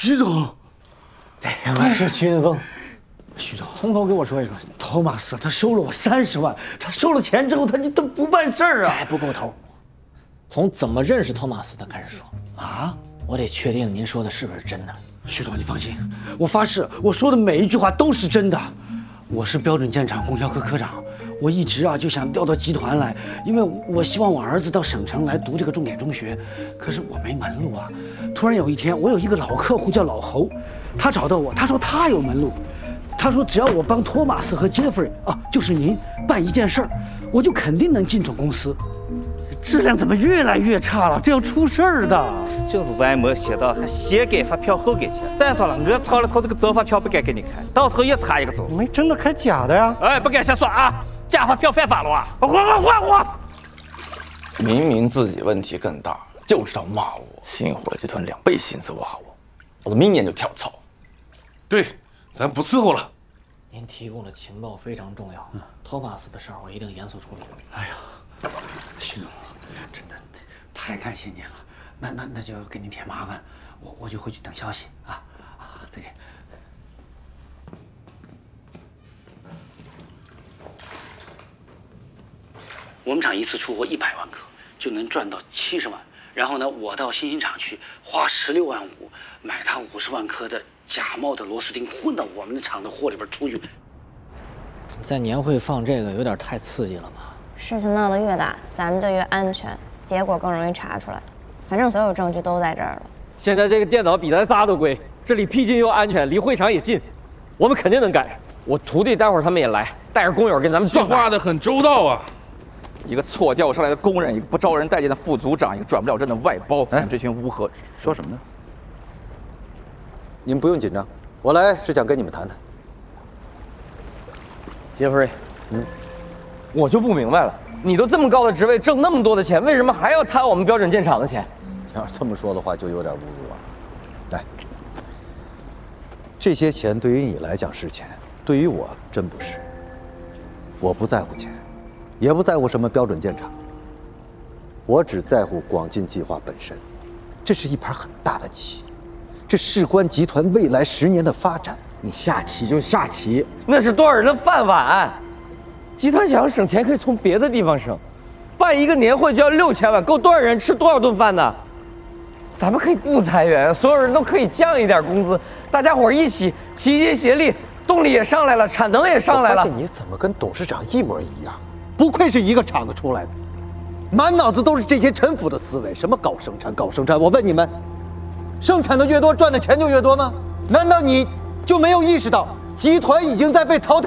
徐总， 对，我是徐云峰。 徐总， 从头给我说一说。 托马斯他收了我30万，他收了钱之后，他就都不办事儿啊！ 这还不够头。从怎么认识托马斯的开始说啊！ 我得确定您说的是不是真的。 徐总，你放心，我发誓，我说的每一句话都是真的。我是标准建厂供销科科长，我一直就想调到集团来，因为我希望我儿子到省城来读这个重点中学，可是我没门路啊。突然有一天，我有一个老客户叫老侯，他找到我，他说他有门路。他说：“只要我帮托马斯和杰弗瑞就是您办一件事儿，我就肯定能进总公司。质量怎么越来越差了？这要出事儿的。” 就是咱没想到，还先给发票后给钱。再说了，我抄了他这个真发票，不敢给你开，到时候也差一个州。 没真的开假的呀！ 哎，不敢瞎说啊！假发票犯法了啊！还！ 明明自己问题更大，就知道骂我。星火集团2倍薪资挖我，我明年就跳槽。 对。咱不伺候了。 您提供的情报非常重要，托马斯的事儿我一定严肃处理。 哎呀，徐总，真的太感谢您了。那就给您添麻烦，我就回去等消息啊。再见。我们厂一次出货100万颗，就能赚到70万。然后呢，我到新兴厂去，花16.5万买他50万颗的假冒的螺丝钉，混到我们的厂的货里边出去。 在年会放这个有点太刺激了吧？ 事情闹得越大，咱们就越安全，结果更容易查出来。反正所有证据都在这儿了。 现在这个电脑比咱仨都贵，这里僻静又安全，离会场也近，我们肯定能赶上。我徒弟待会儿他们也来，带着工友跟咱们计划的很周到啊。 一个错调上来的工人，一个不招人待见的副组长，一个转不了正的外包，这群乌合说什么呢？你们不用紧张，我来是想跟你们谈谈。 杰弗瑞，我就不明白了，你都这么高的职位，挣那么多的钱，为什么还要贪我们标准建厂的钱？ 要是这么说的话，就有点侮辱了。来，这些钱对于你来讲是钱，对于我真不是。我不在乎钱。也不在乎什么标准建厂，我只在乎广进计划本身。这是一盘很大的棋，这事关集团未来10年的发展。 你下棋就下棋，那是多少人的饭碗。集团想要省钱，可以从别的地方省。办一个年会就要6000万，够多少人吃多少顿饭呢？咱们可以不裁员，所有人都可以降一点工资，大家伙一起齐心协力，动力也上来了，产能也上来了。 我发现你怎么跟董事长一模一样？不愧是一个厂子出来的，满脑子都是这些陈腐的思维。什么搞生产，搞生产？我问你们，生产的越多，赚的钱就越多吗？难道你就没有意识到集团已经在被淘汰？